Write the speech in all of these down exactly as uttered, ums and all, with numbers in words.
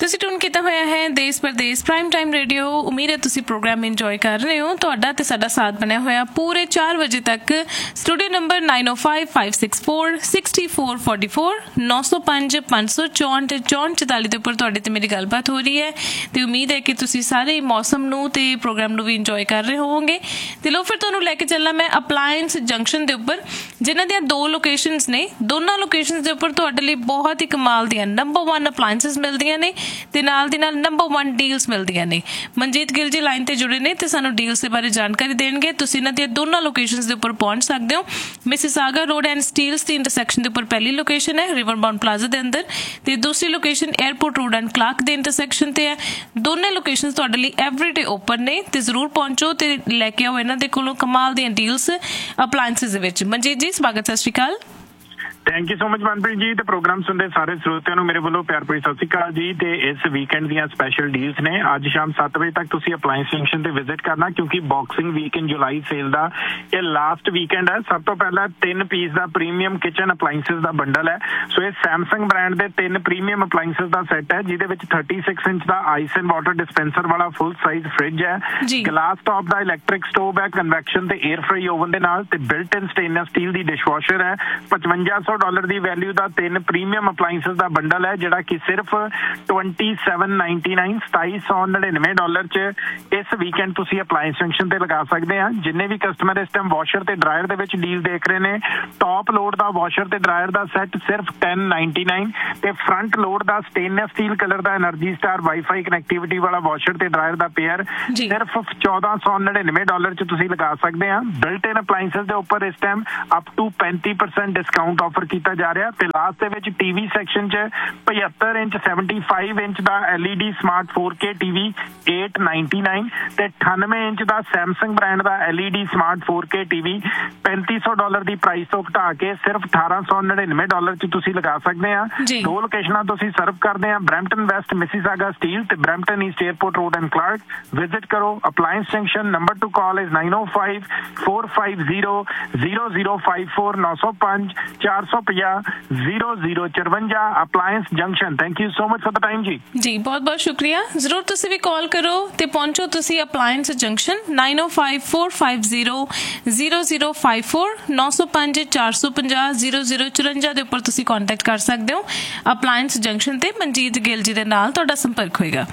ਤੁਸੀਂ ਟੂਨ ਕੀਤਾ ਹੋਇਆ ਹੈ ਦੇਸ਼ ਪ੍ਰਦੇਸ਼ ਪ੍ਰਾਈਮ ਟਾਈਮ ਰੇਡੀਓ। ਉਮੀਦ ਹੈ ਤੁਸੀਂ ਪ੍ਰੋਗਰਾਮ ਇੰਜੋਏ ਕਰ ਰਹੇ ਹੋ। ਤੁਹਾਡਾ ਤੇ ਸਾਡਾ ਸਾਥ ਬਣਿਆ ਹੋਇਆ ਪੂਰੇ ਚਾਰ ਵਜੇ ਤੱਕ। ਸਟੂਡੀਓ ਨੰਬਰ ਨਾਈਨ ਓ five five six four sixty four forty four ਨੌ ਸੌ ਪੰਜ ਪੰਜ ਸੌ ਚੌਂਹਠ ਚੌਂਹਠ ਚੁਤਾਲੀ ਦੇ ਉੱਪਰ ਤੁਹਾਡੇ ਤੇ ਮੇਰੀ ਗੱਲਬਾਤ ਹੋ ਰਹੀ ਹੈ ਤੇ ਉਮੀਦ ਹੈ ਕਿ ਤੁਸੀਂ ਸਾਰੇ ਮੌਸਮ ਨੂੰ ਤੇ ਪ੍ਰੋਗਰਾਮ ਨੂੰ ਵੀ ਇੰਜੋਏ ਕਰ ਰਹੇ ਹੋਵੋਗੇ। ਤੇ ਲੋ ਫਿਰ ਤੁਹਾਨੂੰ ਲੈ ਕੇ ਚੱਲਾਂ ਮੈਂ ਅਪਲਾਇੰਸ ਜੰਕਸ਼ਨ ਦੇ ਉੱਪਰ, ਜਿਨ੍ਹਾਂ ਦੀਆਂ ਦੋ ਲੋਕੇਸ਼ਨਸ ਨੇ। ਦੋਨਾਂ ਲੋਕੇਸ਼ਨਸ ਦੇ ਉੱਪਰ ਤੁਹਾਡੇ ਲਈ ਬਹੁਤ ਹੀ ਕਮਾਲ ਦੀਆਂ ਨੰਬਰ ਵਨ ਅਪਲਾਇੰਸਿਸ ਮਿਲਦੀਆਂ ਨੇ ਤੇ ਨਾਲ ਦੀ ਨਾਲ ਨੰਬਰ ਵਨ ਡੀਲਸ ਮਿਲਦੀਆਂ ਨੇ। ਮਨਜੀਤ ਗਿੱਲ ਜੀ ਲਾਈਨ ਤੇ ਜੁੜੇ ਨੇ ਤੇ ਸਾਨੂੰ ਡੀਲਸ ਦੇ ਬਾਰੇ ਜਾਣਕਾਰੀ ਦੇਣਗੇ। ਤੁਸੀਂ ਇਹਨਾਂ ਦੀਆਂ ਦੋਨਾਂ ਲੋਕੇਸ਼ਨਸ ਦੇ ਉੱਪਰ ਪਹੁੰਚ ਸਕਦੇ ਹੋ। Mississauga road and Steeles the intersection ਦੇ ਉੱਪਰ ਪਹਿਲੀ ਲੋਕੇਸ਼ਨ ਹੈ ਰਿਵਰਬਾਉਂਡ ਪਲਾਜ਼ਾ ਦੇ ਅੰਦਰ, ਤੇ ਦੂਸਰੀ location airport road and Clark ਦੇ ਇੰਟਰਸੈਕਸ਼ਨ ਤੇ ਹੈ। ਦੋਨੇ ਲੋਕੇਸ਼ਨਸ ਤੁਹਾਡੇ ਲਈ ਐਵਰੀਡੇ ਓਪਨ ਨੇ ਤੇ ਜ਼ਰੂਰ ਪਹੁੰਚੋ ਤੇ ਲੈ ਕੇ ਆਓ ਇਹਨਾਂ ਦੇ ਕੋਲੋਂ ਕਮਾਲ ਦੀਆਂ ਡੀਲਸ ਅਪਲਾਇੰਸਿਸ ਦੇ ਵਿੱਚ। ਮਨਜੀਤ ਜੀ ਸਵਾਗਤ, ਸਤਿ ਸ਼੍ਰੀ ਅਕਾਲ। Thank you so much Manpreet ji. ਤੇ ਪ੍ਰੋਗਰਾਮ ਸੁਣਦੇ ਸਾਰੇ ਸਰੋਤਿਆਂ ਨੂੰ ਮੇਰੇ ਵੱਲੋਂ ਪਿਆਰ ਭਰੀ ਸਤਿ ਸ਼੍ਰੀ ਅਕਾਲ ਜੀ। ਤੇ ਇਸ ਵੀਕਐਂਡ ਦੀਆਂ ਸਪੈਸ਼ਲ ਡੀਲਸ ਨੇ। ਅੱਜ ਸ਼ਾਮ ਸੱਤ ਵਜੇ ਤੱਕ ਤੁਸੀਂ ਅਪਲਾਇੰਸ ਜੰਕਸ਼ਨ ਤੇ ਵਿਜ਼ਿਟ ਕਰਨਾ, ਕਿਉਂਕਿ ਬਾਕਸਿੰਗ ਵੀਕ ਇਨ ਜੁਲਾਈ ਸੇਲ ਦਾ ਇਹ ਲਾਸਟ ਵੀਕਐਂਡ ਹੈ। ਸਭ ਤੋਂ ਪਹਿਲਾਂ ਤਿੰਨ ਪੀਸ ਦਾ ਪ੍ਰੀਮੀਅਮ ਕਿਚਨ ਅਪਲਾਇੰਸਿਸ ਦਾ ਬੰਡਲ ਹੈ। ਸੋ ਇਹ ਸੈਮਸੰਗ ਬ੍ਰਾਂਡ ਦੇ ਤਿੰਨ ਪ੍ਰੀਮੀਅਮ ਅਪਲਾਇੰਸਿਸ ਦਾ ਸੈੱਟ ਹੈ, ਜਿਹਦੇ ਵਿੱਚ thirty six inch the ice and water dispenser ਵਾਲਾ ਫੁੱਲ ਸਾਈਜ਼ ਫ੍ਰਿਜ ਹੈ, ਗਲਾਸ ਟੌਪ ਦਾ ਇਲੈਕਟ੍ਰਿਕ ਸਟੋਵ ਹੈ ਕਨਵੈਕਸ਼ਨ ਤੇ 에ਅਰ ਫਰਾਈ ਓਵਨ ਦੇ ਨਾਲ, ਤੇ ਬਿਲਟ ਇਨ ਸਟੇਨਲੈਸ ਸਟੀਲ ਦੀ ਡਿਸ਼ਵਾਸ਼ਰ ਹੈ। ਪਚਵੰਜਾ ਸੌ ਡਾਲਰ ਦੀ ਵੈਲਿਊ ਦਾ ਤਿੰਨ ਪ੍ਰੀਮੀਅਮ ਅਪਲਾਇੰਸਿਸ ਦਾ ਬੰਡਲ ਹੈ, ਜਿਹੜਾ ਕਿ ਸਿਰਫ ਟਵੈਂਟੀ ਸੈਵਨ ਨਾਈਨਟੀ ਨਾਈਨ ਸਤਾਈ ਸੌ ਨੜਿਨਵੇਂ ਡਾਲਰ ਚ ਇਸ ਵੀਕਐਂਡ ਤੁਸੀਂ ਅਪਲਾਇੰਸ ਜੰਕਸ਼ਨ ਤੇ ਲਗਾ ਸਕਦੇ ਆ। ਜਿੰਨੇ ਵੀ ਕਸਟਮਰ ਇਸ ਟਾਈਮ ਵਾਸ਼ਰ ਤੇ ਡਰਾਇਰ ਦੇ ਵਿੱਚ ਡੀਲ ਦੇਖ ਰਹੇ ਨੇ, ਟੌਪ ਲੋਡ ਦਾ ਵਾਸ਼ਰ ਤੇ ਡਰਾਇਰ ਦਾ ਸੈੱਟ ਸਿਰਫ ਟੈਨ ਨਾਈਨਟੀ ਨਾਈਨ ਤੇ ਫਰੰਟ ਲੋਡ ਦਾ ਸਟੇਨਲੈਸ ਸਟੀਲ ਕਲਰ ਦਾ એનર્ਜੀ ਸਟਾਰ ਵਾਈਫਾਈ ਕਨੈਕਟੀਵਿਟੀ ਵਾਲਾ ਵਾਸ਼ਰ ਤੇ ਡਰਾਇਰ ਦਾ ਪੇਅਰ ਸਿਰਫ ਚੌਦਾਂ ਸੌ ਨੜਿਨਵੇਂ ਡਾਲਰ ਚ ਤੁਸੀਂ ਲਗਾ ਸਕਦੇ ਆ। ਬਿਲਟ ਇਨ ਅਪਲਾਇੰਸਿਸ ਦੇ ਉੱਪਰ ਇਸ ਟਾਈਮ ਅਪ ਟੂ ਪੈਂਤੀ ਪਰਸੈਂਟ ਡਿਸਕਾਊਂਟ ਆਫਰ ਕੀਤਾ ਜਾ ਰਿਹਾ। ਤੇ ਲਾਸਟ ਦੇ ਵਿੱਚ ਟੀਵੀ ਸੈਕਸ਼ਨ ਚ ਪਝੱਤਰ ਇੰਚ ਸੈਵਨਟੀ ਫਾਈਵ ਇੰਚ ਦਾ LED smart four K TV eight ninety nine ਤੇ ਅਠਾਨਵੇਂ ਇੰਚ ਦਾ ਸੈਮਸੰਗ ਬ੍ਰਾਂਡ ਦਾ LED smart four K TV ਪੈਂਤੀ ਸੌ ਡਾਲਰ ਦੀ ਪ੍ਰਾਈਸ ਤੋਂ ਘਟਾ ਕੇ ਸਿਰਫ ਅਠਾਰਾਂ ਸੌ ਨੜਿਨਵੇਂ ਡਾਲਰ ਚ ਤੁਸੀਂ ਲਗਾ ਸਕਦੇ ਆ। ਦੋ ਲੋਕੇਸ਼ਨਾਂ ਤੋਂ ਅਸੀਂ ਸਰਵ ਕਰਦੇ ਆ, ਬਰੈਂਪਟਨ ਵੈਸਟ ਮਿਸੀਸਾਗਾ ਸਟੀਲ ਤੇ Brampton East airport road and Clark. Visit ਕਰੋ appliance junction. Number two call is nine O five four five zero zero zero five four ਨੌ ਸੌ ਪੰਜ ਚਾਰ ਸੌ ਪੰਜਾਹ ਜ਼ੀਰੋ ਜ਼ੀਰੋ ਚੁਰੰਜਾ appliance junction. Thank you so much for the time ਜੀ। ਜੀ ਬਹੁਤ ਬਹੁਤ ਸ਼ੁਕਰੀਆ। ਜ਼ਰੂਰ ਤੁਸੀਂ ਵੀ ਕਾਲ ਕਰੋ ਤੇ ਪਹੁੰਚੋ ਤੁਸੀਂ ਅਪਲਾਇੰਸ ਜੰਕਸ਼ਨ ਨਾਈਨ ਓ five four five zero zero zero five four ਨੌ ਸੌ ਪੰਜ ਚਾਰ ਸੌ ਪੰਜਾਹ ਜ਼ੀਰੋ ਜ਼ੀਰੋ ਚੁਰੰਜਾ ਦੇ ਉੱਪਰ ਤੁਸੀਂ ਕੰਟੈਕਟ ਕਰ ਸਕਦੇ ਹੋ। ਅਪਲਾਇੰਸ ਜੰਕਸ਼ਨ ਤੇ ਮਨਜੀਤ ਗਿੱਲ ਜੀ ਦੇ ਨਾਲ ਤੁਹਾਡਾ ਸੰਪਰਕ ਹੋਏਗਾ।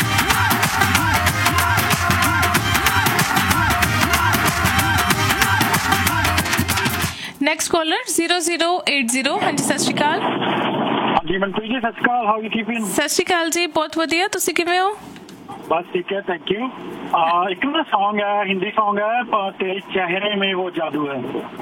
Next collar zero zero eight zero. ਹਾਂਜੀ ਸਤਿ ਸ਼੍ਰੀ ਅਕਾਲ। ਹਾਂਜੀ ਮਨਪ੍ਰੀਤ ਜੀ ਸਤਿ ਸ਼੍ਰੀ ਅਕਾਲ। How you keeping? ਸਤਿ ਸ਼੍ਰੀ ਅਕਾਲ ਜੀ, ਬਹੁਤ ਵਧੀਆ। ਤੁਸੀਂ ਕਿਵੇਂ ਹੋ? ਬਸ ਠੀਕ ਹੈ, ਥੈਂਕ ਯੂ। ਇੱਕ ਨਾ ਸੌਂਗ ਹੈ, ਹਿੰਦੀ ਸੌਂਗ ਹੈ, तेरे चेहरे में वो जादू है।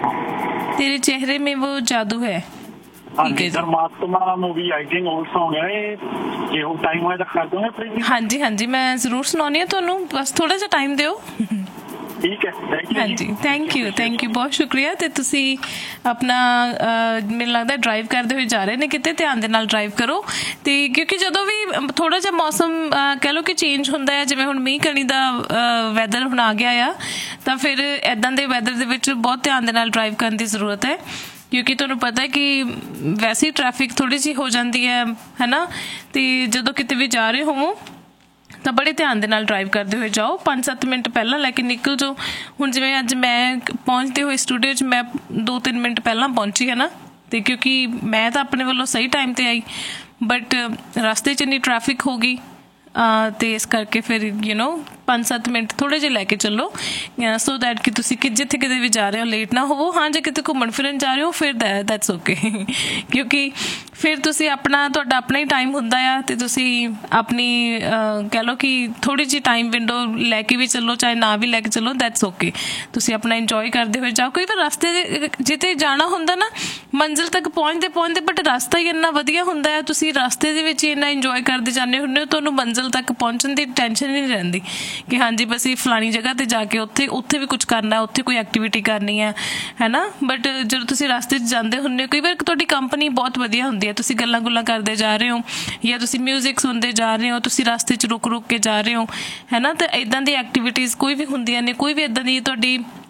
तेरे चेहरे में वो जादू है। ਹਾਂਜੀ ਧਰਮਾਤਮਾ movie I think old song ਹੈ ਇਹ। ਜੇ ਉਹ ਟਾਈਮ ਹੋਇਆ ਤਾਂ ਕਰ ਦੋਗੇ ਪਲੀਜ਼। ਹਾਂਜੀ ਹਾਂਜੀ ਮੈਂ ਜ਼ਰੂਰ ਸੁਣਾਉਣੀ ਹੈ ਤੁਹਾਨੂੰ, ਬਸ ਥੋੜਾ ਜਿਹਾ ਟਾਈਮ ਦਿਓ। ਠੀਕ ਹੈ, ਹਾਂਜੀ ਥੈਂਕ ਯੂ ਥੈਂਕ ਯੂ ਬਹੁਤ ਸ਼ੁਕਰੀਆ। ਤੇ ਤੁਸੀਂ ਆਪਣਾ ਮੈਨੂੰ ਲੱਗਦਾ ਡਰਾਈਵ ਕਰਦੇ ਹੋਏ ਜਾ ਰਹੇ ਨੇ ਕਿਤੇ, ਧਿਆਨ ਦੇ ਨਾਲ ਡਰਾਈਵ ਕਰੋ। ਤੇ ਕਿਉਂਕਿ ਜਦੋਂ ਵੀ ਥੋੜਾ ਜਿਹਾ ਮੌਸਮ ਕਹਿ ਲਓ ਕਿ ਚੇਂਜ ਹੁੰਦਾ ਹੈ, ਜਿਵੇਂ ਹੁਣ ਮੀਂਹ ਕਣੀ ਦਾ ਵੈਦਰ ਹੁਣ ਆ ਗਿਆ ਆ, ਤਾਂ ਫਿਰ ਇੱਦਾਂ ਦੇ ਵੈਦਰ ਦੇ ਵਿੱਚ ਬਹੁਤ ਧਿਆਨ ਦੇ ਨਾਲ ਡਰਾਈਵ ਕਰਨ ਦੀ ਜ਼ਰੂਰਤ ਹੈ, ਕਿਉਂਕਿ ਤੁਹਾਨੂੰ ਪਤਾ ਕਿ ਵੈਸੇ ਹੀ ਟ੍ਰੈਫਿਕ ਥੋੜ੍ਹੀ ਜਿਹੀ ਹੋ ਜਾਂਦੀ ਹੈ ਹੈ ਨਾ। ਤੇ ਜਦੋਂ ਕਿਤੇ ਵੀ ਜਾ ਰਹੇ ਹੋਵੋ ਤਾਂ ਬੜੇ ਧਿਆਨ ਦੇ ਨਾਲ ਡਰਾਈਵ ਕਰਦੇ ਹੋਏ ਜਾਓ। ਪੰਜ ਸੱਤ ਮਿੰਟ ਪਹਿਲਾਂ ਲੈ ਕੇ ਨਿਕਲ ਜਾਓ। ਹੁਣ ਜਿਵੇਂ ਅੱਜ ਮੈਂ ਪਹੁੰਚਦੇ ਹੋਏ ਸਟੂਡੀਓ 'ਚ ਮੈਂ ਦੋ ਤਿੰਨ ਮਿੰਟ ਪਹਿਲਾਂ ਪਹੁੰਚੀ ਹੈ ਨਾ, ਅਤੇ ਕਿਉਂਕਿ ਮੈਂ ਤਾਂ ਆਪਣੇ ਵੱਲੋਂ ਸਹੀ ਟਾਈਮ 'ਤੇ ਆਈ, ਬਟ ਰਸਤੇ 'ਚ ਇੰਨੀ ਟ੍ਰੈਫਿਕ ਹੋ ਗਈ ਅਤੇ ਇਸ ਕਰਕੇ ਫਿਰ ਯੂ ਨੋ ਪੰਜ ਸੱਤ ਮਿੰਟ ਥੋੜ੍ਹੇ ਜਿਹੇ ਲੈ ਕੇ ਚੱਲੋ, ਸੋ ਦੈਟ ਕਿ ਤੁਸੀਂ ਕਿ ਜਿੱਥੇ ਕਿਤੇ ਵੀ ਜਾ ਰਹੇ ਹੋ ਲੇਟ ਨਾ ਹੋਵੋ। ਹਾਂ ਜੇ ਕਿਤੇ ਘੁੰਮਣ ਫਿਰਨ ਜਾ ਰਹੇ ਹੋ ਫਿਰ ਦੈ ਦੈਟਸ ਓਕੇ, ਕਿਉਂਕਿ ਫਿਰ ਤੁਸੀਂ ਆਪਣਾ ਤੁਹਾਡਾ ਆਪਣਾ ਹੀ ਟਾਈਮ ਹੁੰਦਾ ਆ ਅਤੇ ਤੁਸੀਂ ਆਪਣੀ ਕਹਿ ਲਓ ਕਿ ਥੋੜ੍ਹੀ ਜਿਹੀ ਟਾਈਮ ਵਿੰਡੋ ਲੈ ਕੇ ਵੀ ਚੱਲੋ, ਚਾਹੇ ਨਾ ਵੀ ਲੈ ਕੇ ਚੱਲੋ, ਦੈਟਸ ਓਕੇ। ਤੁਸੀਂ ਆਪਣਾ ਇੰਜੋਏ ਕਰਦੇ ਹੋਏ ਜਾਓ। ਕਈ ਵਾਰ ਰਸਤੇ ਦੇ ਜਿੱਥੇ ਜਾਣਾ ਹੁੰਦਾ ਨਾ, ਮੰਜ਼ਿਲ ਤੱਕ ਪਹੁੰਚਦੇ ਪਹੁੰਚਦੇ ਬਟ ਰਸਤਾ ਹੀ ਇੰਨਾ ਵਧੀਆ ਹੁੰਦਾ ਹੈ, ਤੁਸੀਂ ਰਸਤੇ ਦੇ ਵਿੱਚ ਹੀ ਇੰਨਾ ਇੰਜੋਏ ਕਰਦੇ ਜਾਂਦੇ ਹੁੰਦੇ ਹੋ, ਤੁਹਾਨੂੰ ਮੰਜ਼ਿਲ ਤੱਕ ਪਹੁੰਚਣ ਦੀ ਟੈਨਸ਼ਨ ਹੀ ਨਹੀਂ ਰਹਿੰਦੀ ਕਿ ਹਾਂਜੀ ਬਸ ਇਹ ਫਲਾਣੀ ਜਗ੍ਹਾ 'ਤੇ ਜਾ ਕੇ ਉੱਥੇ ਉੱਥੇ ਵੀ ਕੁਛ ਕਰਨਾ, ਉੱਥੇ ਕੋਈ ਐਕਟੀਵਿਟੀ ਕਰਨੀ ਹੈ ਹੈ ਨਾ। ਬਟ ਜਦੋਂ ਤੁਸੀਂ ਰਸਤੇ 'ਚ ਜਾਂਦੇ ਹੁੰਦੇ ਹੋ, ਕਈ ਵਾਰ ਤੁਹਾਡੀ ਕੰਪਨੀ ਬਹੁਤ ਵਧੀਆ ਹੁੰਦੀ ਹੈ, ਤੁਸੀਂ ਗੱਲਾਂ ਗੁੱਲਾਂ ਕਰਦੇ ਜਾ ਰਹੇ ਹੋ ਜਾਂ ਤੁਸੀਂ ਮਿਊਜ਼ਿਕ ਸੁਣਦੇ ਜਾ ਰਹੇ ਹੋ, ਤੁਸੀਂ ਰਸਤੇ 'ਚ ਰੁਕ ਰੁਕ ਕੇ ਜਾ ਰਹੇ ਹੋ ਹੈ ਨਾ। ਤਾਂ ਇੱਦਾਂ ਦੀ ਐਕਟੀਵਿਟੀਜ਼ ਕੋਈ ਵੀ ਹੁੰਦੀਆਂ ਨੇ, ਕੋਈ ਵੀ ਇੱਦਾਂ ਦੀ ਤੁਹਾਡੀ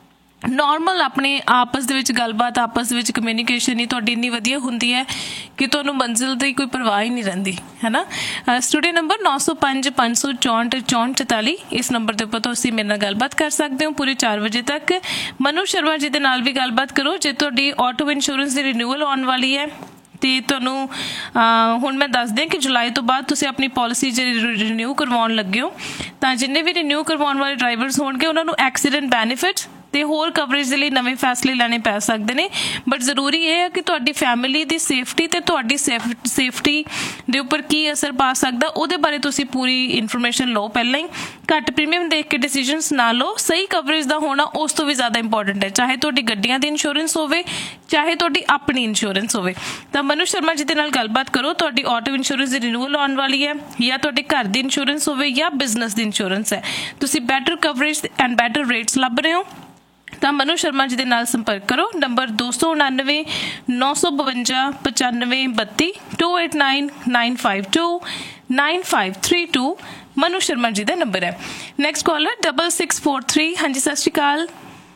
ਨੋਰਮਲ ਆਪਣੇ ਆਪਸ ਦੇ ਵਿੱਚ ਗੱਲਬਾਤ, ਆਪਸ ਦੇ ਵਿੱਚ ਕਮਿਊਨੀਕੇਸ਼ਨ ਹੀ ਤੁਹਾਡੀ ਇੰਨੀ ਵਧੀਆ ਹੁੰਦੀ ਹੈ ਕਿ ਤੁਹਾਨੂੰ ਮੰਜ਼ਿਲ ਦੀ ਕੋਈ ਪਰਵਾਹ ਹੀ ਨਹੀਂ ਰਹਿੰਦੀ, ਹੈ ਨਾ। ਸਟੂਡੀਓ ਨੰਬਰ ਨੌ ਸੌ ਪੰਜ ਪੰਜ ਸੌ ਚੌਂਹਠ ਚੌਂਹਠ ਚੁਤਾਲੀ, ਇਸ ਨੰਬਰ ਦੇ ਉੱਪਰ ਤੁਸੀਂ ਮੇਰੇ ਨਾਲ ਗੱਲਬਾਤ ਕਰ ਸਕਦੇ ਹੋ ਪੂਰੇ ਚਾਰ ਵਜੇ ਤੱਕ। ਮਨੂ ਸ਼ਰਮਾ ਜੀ ਦੇ ਨਾਲ ਵੀ ਗੱਲਬਾਤ ਕਰੋ ਜੇ ਤੁਹਾਡੀ ਆਟੋ ਇੰਸ਼ੋਰੈਂਸ ਦੀ ਰਿਨਿਊਅਲ ਆਉਣ ਵਾਲੀ ਹੈ ਤੇ ਤੁਹਾਨੂੰ ਹੁਣ ਮੈਂ ਦੱਸ ਦਿਆਂ ਕਿ ਜੁਲਾਈ ਤੋਂ ਬਾਅਦ ਤੁਸੀਂ ਆਪਣੀ ਪਾਲਿਸੀ ਜੇ ਰਿਨਿਊ ਕਰਵਾਉਣ ਲੱਗੇ ਹੋ ਤਾਂ ਜਿੰਨੇ ਵੀ ਰਿਨਿਊ ਕਰਵਾਉਣ ਵਾਲੇ ਡਰਾਈਵਰਸ ਹੋਣਗੇ ਉਹਨਾਂ ਨੂੰ ਐਕਸੀਡੈਂਟ ਬੈਨੀਫਿਟ ਤੇ ਹੋਰ ਕਵਰੇਜ ਦੇ ਲਈ ਨਵੇਂ ਫੈਸਲੇ ਲੈਣੇ ਪੈ ਸਕਦੇ ਨੇ। ਬਟ ਜ਼ਰੂਰੀ ਇਹ ਹੈ ਕਿ ਤੁਹਾਡੀ ਫੈਮਿਲੀ ਦੀ ਸੇਫਟੀ ਤੇ ਤੁਹਾਡੀ ਸੇਫਟੀ ਦੇ ਉੱਪਰ ਕੀ ਅਸਰ ਪਾ ਸਕਦਾ ਉਹਦੇ ਬਾਰੇ ਤੁਸੀਂ ਪੂਰੀ ਇਨਫੋਰਮੇਸ਼ਨ ਲਓ ਪਹਿਲਾਂ ਹੀ। ਘੱਟ ਪ੍ਰੀਮੀਅਮ ਦੇਖ ਕੇ ਡਿਸੀਜਨਸ ਨਾ ਲਓ। ਸਹੀ ਕਵਰੇਜ ਦਾ ਹੋਣਾ ਉਸ ਤੋਂ ਵੀ ਜ਼ਿਆਦਾ ਇੰਪੋਰਟੈਂਟ ਹੈ, ਚਾਹੇ ਤੁਹਾਡੀ ਗੱਡੀਆਂ ਦੀ ਇੰਸ਼ੋਰੈਂਸ ਹੋਵੇ ਚਾਹੇ ਤੁਹਾਡੀ ਆਪਣੀ ਇੰਸ਼ੋਰੈਂਸ ਹੋਵੇ। ਤਾਂ ਮਨੂ ਸ਼ਰਮਾ ਜੀ ਦੇ ਨਾਲ ਗੱਲਬਾਤ ਕਰੋ। ਤੁਹਾਡੀ ਆਟੋ ਇੰਸ਼ੋਰੈਂਸ ਦੀ ਰਿਨਿਊਅਲ ਆਉਣ ਵਾਲੀ ਹੈ ਜਾਂ ਤੁਹਾਡੇ ਘਰ ਦੀ ਇੰਸ਼ੋਰੈਂਸ ਹੋਵੇ ਜਾਂ ਬਿਜ਼ਨਸ ਦੀ ਇੰਸ਼ੋਰੈਂਸ ਹੈ, ਤੁਸੀਂ better coverage and better rates ਲੱਭ ਰਹੇ ਹੋ ਤਾਂ ਮਨੂ ਸ਼ਰਮਾ ਜੀ ਦੇ ਨਾਲ ਸੰਪਰਕ ਕਰੋ। ਨੰਬਰ ਦੋ ਸੌ ਉਣਾਨਵੇਂ ਨੌ ਸੌ ਬਵੰਜਾ ਪਚਾਨਵੇਂ ਬੱਤੀ to eight nine nine five to nine five three two Manu Sharma ji the number ਹੈ। Next collar double six four three. ਹਾਂਜੀ ਸਤਿ ਸ਼੍ਰੀ ਅਕਾਲ।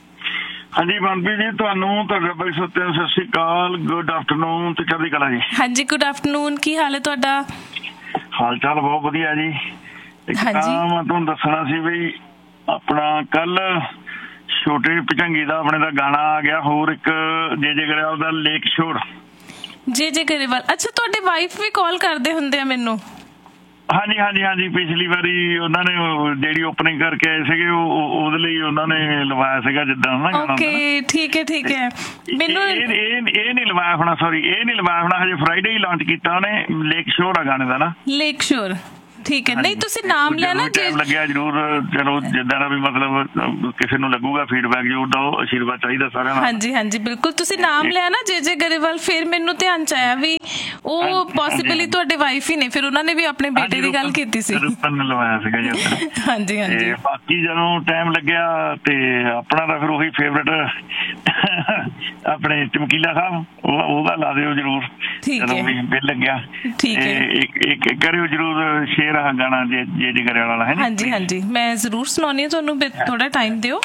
ਹਾਂਜੀ ਮਨਪ੍ਰੀਤ ਜੀ, ਤੁਹਾਨੂੰ ਤੁਹਾਡੇ ਬਾਈ ਸੋਤੇ ਨੂੰ ਸਤਿ ਸ਼੍ਰੀ ਅਕਾਲ, ਗੁੱਡ ਆਫਟਰਨੂਨ ਤੇ ਚੜ੍ਹਦੀ ਕਲਾ ਜੀ। ਹਾਂਜੀ ਗੁੱਡ ਆਫਟਰਨੂਨ, ਕੀ ਹਾਲ ਹੈ ਤੁਹਾਡਾ? ਹਾਲ ਚਾਲ ਬਹੁਤ ਵਧੀਆ ਜੀ। ਇੱਕ ਤਾਂ ਮੈਂ ਤੁਹਾਨੂੰ ਦੱਸਣਾ ਸੀ ਬਈ ਆਪਣਾ ਕੱਲ ਛੋਟੇ ਭਜੰਗੀ ਦਾ ਆਪਣੇ ਦਾ ਗਾਣਾ ਆ ਗਿਆ, ਹੋਰ ਇੱਕ ਜੇ ਜੇ ਗਰੇਵਾਲ ਦਾ ਲੇਕ ਸ਼ੋਰ। ਜੇ ਜੇ ਗਰੇਵਾਲ, ਅੱਛਾ ਤੁਹਾਡੇ ਵਾਈਫ ਵੀ ਕਾਲ ਕਰਦੇ ਹੁੰਦੇ ਆ ਮੈਨੂੰ? ਹਾਂਜੀ ਹਾਂਜੀ ਹਾਂਜੀ, ਪਿਛਲੀ ਵਾਰੀ ਉਹਨਾਂ ਨੇ ਜਿਹੜੀ ਓਪਨਿੰਗ ਕਰਕੇ ਆਏ ਸੀਗੇ ਉਹਦੇ ਲਈ ਉਹਨਾਂ ਨੇ ਲਵਾਇਆ ਸੀਗਾ ਜਿੱਦਾਂ ਨਾ ਗਾਣਾ। ਓਕੇ ਠੀਕ ਹੈ ਠੀਕ ਹੈ। ਮੈਨੂੰ ਇਹ ਇਹ ਨਹੀਂ ਲਵਾਇਆ ਹੋਣਾ, ਸੌਰੀ ਇਹ ਨਹੀਂ ਲਵਾਇਆ ਹੋਣਾ, ਹਜੇ ਫਰਾਈਡੇ ਹੀ ਲਾਂਚ ਕੀਤਾ ਉਹਨੇ। ਲੇਕ ਸ਼ੋਰ ਆ ਗਾਣੇ ਦਾ ਨਾ, ਲੇਕ ਸ਼ੋਰ। ਠੀਕ ਹੈ, ਨਹੀਂ ਤੁਸੀਂ ਨਾਮ ਲਿਆ ਨਾ, ਜੇ ਲੱਗਿਆ ਜ਼ਰੂਰ ਚਲੋ ਜਿੱਦਾਂ ਦਾ ਵੀ ਮਤਲਬ ਕਿਸੇ ਨੂੰ ਲੱਗੂਗਾ ਫੀਡਬੈਕ ਜ਼ਰੂਰ ਦਿਓ, ਆਸ਼ੀਰਵਾਦ ਚਾਹੀਦਾ ਸਾਰਿਆਂ ਨੂੰ। ਹਾਂਜੀ ਹਾਂਜੀ ਬਿਲਕੁਲ, ਤੁਸੀਂ ਨਾਮ ਲਿਆ ਨਾ ਜੇ ਜੇ ਗਰੇਵਾਲ, ਫਿਰ ਮੈਨੂੰ ਧਿਆਨ ਚ ਆਇਆ ਵੀ ਉਹ ਪੋਸੀਬਲੀ ਤੁਹਾਡੇ ਵਾਈਫ ਹੀ ਨੇ, ਫਿਰ ਉਹਨਾਂ ਨੇ ਵੀ ਆਪਣੇ ਬੇਟੇ ਦੀ ਗੱਲ ਕੀਤੀ ਸੀ। ਲਵਾਇਆ ਸੀਗਾ ਜੀ। ਹਾਂਜੀ ਹਾਂਜੀ। ਬਾਕੀ ਜਦੋਂ ਟਾਈਮ ਲੱਗਿਆ ਤੇ ਆਪਣਾ ਤਾਂ ਫਿਰ ਉਹੀ ਫੇਵਰੇਟ ਆਪਣੇ ਚਮਕੀਲਾ ਸਾਹਿਬ, ਉਹਦਾ ਲਾ ਦਿਓ ਜ਼ਰੂਰ ਜਦੋਂ ਵੀ ਬਿੱਲ ਲੱਗਿਆ। ਠੀਕ ਹੈ, ਕਰਿਓ ਜ਼ਰੂਰ ਸ਼ੇਅਰ ਆ ਗਾਣਾ ਜੇ ਜੇ ਕਰਿਆ ਵਾਲਾ ਹੈ। ਹਾਂਜੀ ਹਾਂਜੀ, ਮੈਂ ਜ਼ਰੂਰ ਸੁਣਾਉਣੀ ਹੈ ਤੁਹਾਨੂੰ, ਥੋੜਾ ਟਾਈਮ ਦਿਓ।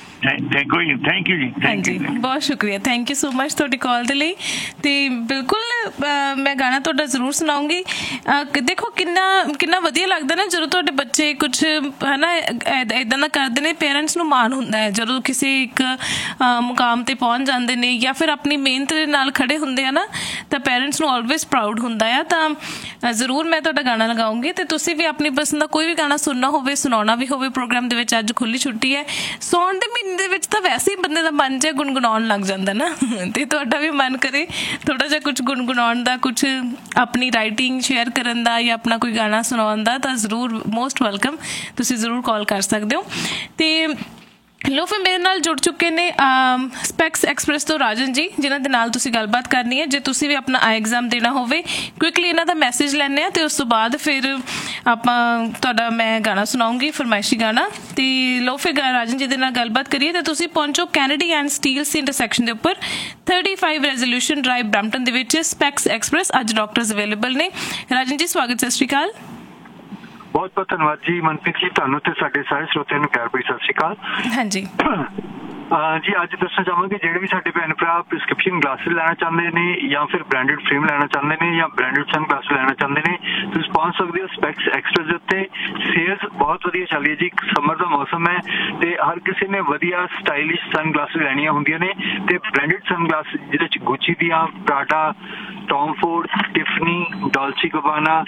ਥੈਂਕ ਯੂ ਜੀ। ਹਾਂਜੀ ਬਹੁਤ ਸ਼ੁਕਰੀਆ, ਥੈਂਕ ਯੂ ਸੋ ਮਚ ਤੁਹਾਡੀ ਕਾਲ ਦੇ ਲਈ। ਤੇ ਬਿਲਕੁਲ ਮੈਂ ਗਾਣਾ ਤੁਹਾਡਾ ਜ਼ਰੂਰ ਸੁਣਾਉਂਗੀ। ਦੇਖੋ ਕਿੰਨਾ ਕਿੰਨਾ ਵਧੀਆ ਲੱਗਦਾ ਨਾ ਜਦੋਂ ਤੁਹਾਡੇ ਬੱਚੇ ਕੁਛ ਹੈ ਨਾ ਏਦਾਂ ਦਾ ਕਰਦੇ ਨੇ, ਪੇਰੈਂਟਸ ਨੂੰ ਮਾਣ ਹੁੰਦਾ ਹੈ ਜਦੋਂ ਕਿਸੇ ਇੱਕ ਮੁਕਾਮ ਤੇ ਪਹੁੰਚ ਜਾਂਦੇ ਨੇ ਜਾਂ ਫਿਰ ਆਪਣੀ ਮਿਹਨਤ ਦੇ ਨਾਲ ਖੜੇ ਹੁੰਦੇ ਆ ਨਾ, ਤਾਂ ਪੇਰੈਂਟਸ ਨੂੰ ਆਲਵੇਜ਼ ਪ੍ਰਾਊਡ ਹੁੰਦਾ ਆ। ਤਾਂ ਜ਼ਰੂਰ ਮੈਂ ਤੁਹਾਡਾ ਗਾਣਾ ਲਗਾਉਂਗੀ ਤੇ ਤੁਸੀਂ ਵੀ ਆਪਣੀ ਪਸੰਦ ਦਾ ਕੋਈ ਵੀ ਗਾਣਾ ਸੁਣਨਾ ਹੋਵੇ, ਸੁਣਾਉਣਾ ਵੀ ਹੋਵੇ ਪ੍ਰੋਗਰਾਮ ਦੇ ਵਿੱਚ। ਅੱਜ ਖੁੱਲੀ ਛੁੱਟੀ ਹੈ, ਸੌਣ ਦੇ ਮਹੀਨੇ ਦੇ ਵਿੱਚ ਤਾਂ ਵੈਸੇ ਹੀ ਬੰਦੇ ਦਾ ਮਨ ਜਿਹਾ ਗੁਣਗੁਣਾਉਣ ਲੱਗ ਜਾਂਦਾ ਨਾ, ਤੇ ਤੁਹਾਡਾ ਵੀ ਮਨ ਕਰੇ ਥੋੜਾ ਜਿਹਾ ਕੁਛ ਗੁਣਗੁਣਾਉਣ ਦਾ, ਕੁਛ ਆਪਣੀ ਰਾਈਟਿੰਗ ਸ਼ੇਅਰ ਕਰਨ ਦਾ ਜਾਂ ਆਪਣਾ ਕੋਈ ਗਾਣਾ ਸੁਣਾਉਣ ਦਾ, ਤਾਂ ਜ਼ਰੂਰ ਮੋਸਟ ਵੈਲਕਮ, ਤੁਸੀਂ ਜ਼ਰੂਰ ਕਾਲ ਕਰ ਸਕਦੇ ਹੋ। ਤੇ ਲੋ ਫਿਰ ਮੇਰੇ ਨਾਲ ਜੁੜ ਚੁੱਕੇ ਨੇ ਸਪੈਕਸ ਐਕਸਪ੍ਰੈਸ ਤੋਂ ਰਾਜਨ ਜੀ, ਜਿਨ੍ਹਾਂ ਦੇ ਨਾਲ ਤੁਸੀਂ ਗੱਲਬਾਤ ਕਰਨੀ ਹੈ। ਜੇ ਤੁਸੀਂ ਵੀ ਆਪਣਾ ਆਈ ਐਗਜ਼ਾਮ ਦੇਣਾ ਹੋਵੇ, ਕੁਇਕਲੀ ਇਹਨਾਂ ਦਾ ਮੈਸੇਜ ਲੈਣੇ ਆ ਤੇ ਉਸ ਤੋਂ ਬਾਅਦ ਫਿਰ ਆਪਾਂ ਤੁਹਾਡਾ ਮੈਂ ਗਾਣਾ ਸੁਣਾਉਂਗੀ, ਫਰਮਾਇਸ਼ੀ ਗਾਣਾ। ਤੇ ਲੋ ਫਿਰ ਰਾਜਨ ਜੀ ਦੇ ਨਾਲ ਗੱਲਬਾਤ ਕਰੀਏ। ਤੇ ਤੁਸੀਂ ਪਹੁੰਚੋ ਕੈਨੇਡੀ ਐਂਡ ਸਟੀਲਸ ਇੰਟਰਸੈਕਸ਼ਨ ਦੇ ਉੱਪਰ thirty five resolution drive Brampton ਦੇ ਵਿੱਚ। ਸਪੈਕਸ ਐਕਸਪ੍ਰੈਸ, ਅੱਜ ਡਾਕਟਰਸ ਅਵੇਲੇਬਲ ਨੇ। ਰਾਜਨ ਜੀ ਸਵਾਗਤ, ਸਤਿ ਸ਼੍ਰੀ ਅਕਾਲ। ਬਹੁਤ ਬਹੁਤ ਧੰਨਵਾਦ ਜੀ ਮਨਪ੍ਰੀਤ ਜੀ, ਤੁਹਾਨੂੰ ਤੇ ਸਾਡੇ ਸਾਰੇ ਸਰੋਤਿਆਂ ਨੂੰ ਪਿਆਰ ਭਰੀ ਸਤਿ ਸ਼੍ਰੀ ਅਕਾਲ। ਹਾਂਜੀ ਜੀ, ਅੱਜ ਦੱਸਣਾ ਚਾਹਾਂਗੇ ਜਿਹੜੇ ਵੀ ਸਾਡੇ ਭੈਣ ਭਰਾ ਪ੍ਰਿਸਕ੍ਰਿਪਸ਼ਨ ਗਲਾਸਿਸ ਲੈਣਾ ਚਾਹੁੰਦੇ ਨੇ ਜਾਂ ਫਿਰ ਬ੍ਰਾਂਡਡ ਫਰੇਮ ਲੈਣਾ ਚਾਹੁੰਦੇ ਨੇ ਜਾਂ ਬ੍ਰਾਂਡਡ ਸਨ ਗਲਾਸਿਸ ਲੈਣਾ ਚਾਹੁੰਦੇ ਨੇ, ਤੁਸੀਂ ਪਹੁੰਚ ਸਕਦੇ ਹੋ ਸਪੈਕਸ ਐਕਸਪ੍ਰੈਸ ਦੇ ਉੱਤੇ। ਸੇਲਸ ਬਹੁਤ ਵਧੀਆ ਚੱਲ ਰਹੀ ਹੈ ਜੀ, ਸਮਰ ਦਾ ਮੌਸਮ ਹੈ ਤੇ ਹਰ ਕਿਸੇ ਨੇ ਵਧੀਆ ਸਟਾਈਲਿਸ਼ ਸਨ ਗਲਾਸਿਸ ਲੈਣੀਆਂ ਹੁੰਦੀਆਂ ਨੇ। ਤੇ ਬ੍ਰਾਂਡਡ ਸਨ ਗਲਾਸਿਸ ਜਿਹਦੇ ਵਿੱਚ ਗੁੱਚੀ ਦੀਆਂ, ਪ੍ਰਾਡਾ, ਟੌਮ ਫੋਰਡ, ਟਿਫਨੀ, ਡੋਲਚੀ ਗਬਾਨਾ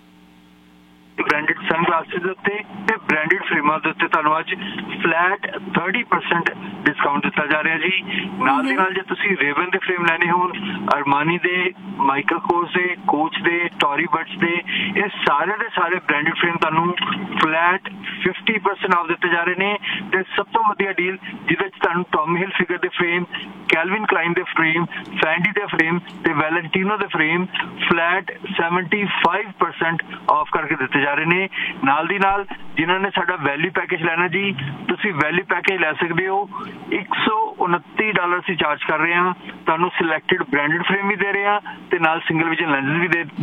ਬ੍ਰਾਂਡਡ ਸਨ ਗਲਾਸਿਸ ਦੇ ਉੱਤੇ ਤੇ ਬ੍ਰਾਂਡਡ ਫਰੇਮਾਂ ਦੇ ਉੱਤੇ ਤੁਹਾਨੂੰ ਅੱਜ ਫਲੈਟ ਥਰਟੀ ਪਰਸੈਂਟ ਡਿਸਕਾਊਂਟ ਦਿੱਤਾ ਜਾ ਰਿਹਾ ਜੀ। ਨਾਲ ਦੀ ਨਾਲ ਜੇ ਤੁਸੀਂ ਰੇਵਨ ਦੇ ਫਰੇਮ ਲੈਣੇ ਹੋਣ, ਅਰਮਾਨੀ ਦੇ, ਮਾਈਕਲ ਕੋਰਸ ਦੇ, ਕੋਚ ਦੇ, ਟੋਰੀ ਬਰਡਸ ਦੇ, ਇਹ ਸਾਰੇ ਦੇ ਸਾਰੇ ਬ੍ਰਾਂਡਡ ਫਰੇਮ ਤੁਹਾਨੂੰ ਫਲੈਟ ਫਿਫਟੀ ਪਰਸੈਂਟ ਆਫ ਦਿੱਤੇ ਜਾ ਰਹੇ ਨੇ। ਤੇ ਸਭ ਤੋਂ ਵਧੀਆ ਡੀਲ ਜਿਹਦੇ ਵਿੱਚ ਤੁਹਾਨੂੰ ਟੌਮੀ ਹਿਲ ਫਿਗਰ ਦੇ ਫਰੇਮ, ਕੈਲਵਿਨ ਕਲਾਈਨ ਦੇ ਫਰੇਮ, ਫੈਂਡੀ ਦੇ ਫਰੇਮ ਤੇ ਵੈਲੈਂਟੀਨੋ ਦੇ frame flat seventy five percent off ਕਰਕੇ ਦਿੱਤੇ ਜਾ ਰਹੇ ਨੇ। ਨਾਲ ਦੀ ਨਾਲ ਜਿਨ੍ਹਾਂ ਨੇ ਸਾਡਾ ਵੈਲਿਊ ਪੈਕੇਜ ਲੈਣਾ ਜੀ, ਤੁਸੀਂ ਵੈਲਿਊ ਪੈਕੇਜ ਲੈ ਸਕਦੇ ਹੋ। ਇੱਕ ਸੌ ਉਨੱਤੀ ਡਾਲਰ ਅਸੀਂ ਚਾਰਜ ਕਰ ਰਹੇ ਹਾਂ, ਤੁਹਾਨੂੰ ਸਿਲੈਕਟਡ ਬ੍ਰਾਂਡਡ ਫਰੇਮ ਵੀ ਦੇ ਰਹੇ ਹਾਂ ਤੇ ਨਾਲ ਸਿੰਗਲ ਵਿਜ਼ਨ ਲੈਂਸਿਸ ਵੀ ਦੇ ਦੇ ਰਹੇ ਹਾਂ ਜੀ।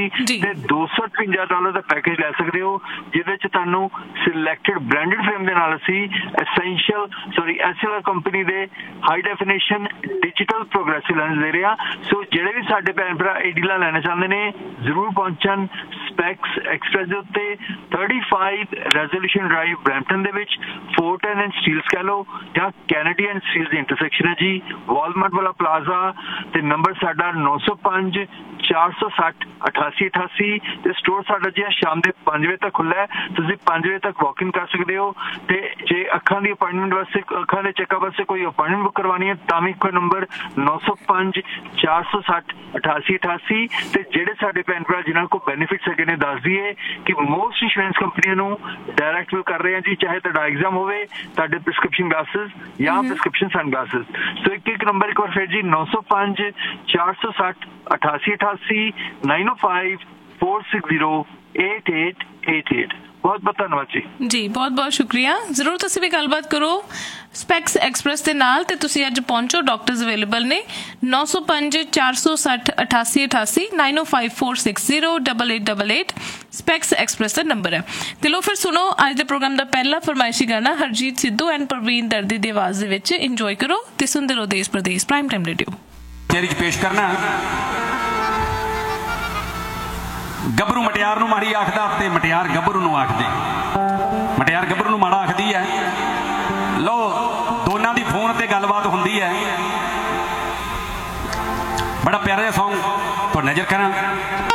ਜੀ ਤੇ ਦੋ ਸੌ ਅਠਵੰਜਾ ਡਾਲਰ ਦਾ ਪੈਕੇਜ ਲੈ ਸਕਦੇ ਹੋ, ਜਿਹਦੇ ਚ ਤੁਹਾਨੂੰ ਸਿਲੈਕਟਡ ਬ੍ਰਾਂਡਡ ਫਰੇਮ ਦੇ ਨਾਲ ਅਸੀਂ ਐਸੈਂਸ਼ੀਅਲ ਸੌਰੀ ਐਸਐਲਆਰ ਕੰਪਨੀ ਦੇ high definition digital progressive lens ਦੇ ਰਹੇ ਆ। ਸੋ ਜਿਹੜੇ ਵੀ ਸਾਡੇ ਭੈਣ ਭਰਾ ਇਹ ਡੀਲਾਂ ਲੈਣਾ ਚਾਹੁੰਦੇ ਨੇ ਜ਼ਰੂਰ ਪਹੁੰਚਣ ਸਪੈਕਸ ਐਕਸਪ੍ਰੈਸ ਦੇ ਉੱਤੇ ਪੈਂਤੀ ਰੈਜ਼ੋਲੂਸ਼ਨ ਡਰਾਈਵ ਬਰੈਂਪਟਨ ਦੇ ਵਿੱਚ four ten ਐਂਡ ਸਟੀਲਸ ਕਹਿ ਲਓ ਜਾਂ Kennedy and Steeles the intersection ਹੈ ਜੀ, ਵਾਲਮਾਰਟ ਵਾਲਾ ਪਲਾਜ਼ਾ ਤੇ ਨੰਬਰ ਸਾਡਾ ਨੌ ਸੌ ਪੰਜ ਚਾਰ ਸੌ ਸੱਠ ਅਠਾਸੀ ਅਠਾਸੀ ਤੇ ਸਟੋਰ ਸਾਡਾ ਜੀ ਸ਼ਾਮ ਦੇ ਪੰਜ ਵਜੇ ਤੱਕ ਖੁੱਲ੍ਹਾ ਹੈ। ਤੁਸੀਂ ਪੰਜ ਵਜੇ ਤੱਕ ਵਾਕ ਇਨ ਕਰ ਸਕਦੇ ਹੋ ਤੇ ਜੇ ਅੱਖਾਂ ਦੀ ਅਪਾਇੰਟਮੈਂਟ ਵਾਸਤੇ ਅੱਖਾਂ ਦੇ ਚੈੱਕਅਪ ਵਾਸਤੇ ਕੋਈ ਅਪਾਇੰਟਮੈਂਟ ਬੁੱਕ ਕਰਵਾਉਣੀ ਹੈ ਤਾਂ ਵੀ ਇੱਕੋ ਨੰਬਰ ਨੌ ਸੌ ਪੰਜ ਚਾਰ ਸੌ ਸੱਠ ਅਠਾਸੀ ਅਠਾਸੀ। ਤੇ ਜਿਹੜੇ ਸਾਡੇ ਭੈਣ ਭਰਾ ਜਿਨ੍ਹਾਂ ਕੋਲ ਬੈਨੀਫਿਟਸ ਹੈਗੇ ਨੇ ਦੱਸ ਦਈਏ ਕਿ ਮੋਸਟ ਇੰਸ਼ੋਰੈਂਸ ਕੰਪਨੀਆਂ ਨੂੰ ਡਾਇਰੈਕਟ ਵੀ ਕਰ ਰਹੇ ਆ ਜੀ, ਚਾਹੇ ਤੁਹਾਡਾ ਐਗਜ਼ਾਮ ਹੋਵੇ, ਤੁਹਾਡੇ ਪ੍ਰਿਸਕ੍ਰਿਪਸ਼ਨ ਗਲਾਸਿਸ ਜਾਂ ਪ੍ਰਿਸਕ੍ਰਿਪਸ਼ਨ ਸਨ ਗਲਾਸਿਸ। ਸੋ ਇੱਕ ਇੱਕ ਨੰਬਰ ਇੱਕ ਵਾਰ ਫਿਰ ਜੀ ਨੌ ਸੌ ਪੰਜ ਚਾਰ ਸੌ ਸੱਠ ਅਠਾਸੀ ਅਠਾਸੀ ਨਾइन ओ five four six zero eight eight eight eight. बहुत बहुत धन्यवाद जी जी बहुत बहुत शुक्रिया। जरूर तुसी भी गलबात करो स्पैक्स एक्सप्रैस के नाल ते तुसी अज पहुंचो, डॉक्टर्स अवेलेबल ने नौ सौ पंज चार सौ सठ अठासी अठासी नाइन ओ five four six zero double eight double eight specs express का नंबर है। ते लो फिर सुनो अज दे प्रोग्राम का पहला फरमाइशी गाना हरजीत सिद्धू एंड प्रवीण दर्दी की आवाज दे विच इंजॉय करो ते सुनदे रहो देश प्रदेश प्राइम टाइम रेडियो। पेश करना गभरू मटियार नूं माड़ी आखदा ते मटियार गभरू नूं आखदे, मटियार गभरू नूं माड़ा आखदी है। लो दोनां दी फोन ते गलबात हुंदी है। बड़ा प्यारा जिहा सॉन्ग तो नज़र करा